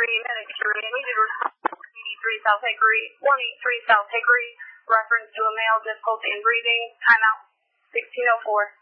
Ministry. Needed response 83 South Hickory, 183 South Hickory, reference to a male difficulty in breathing. Timeout 1604.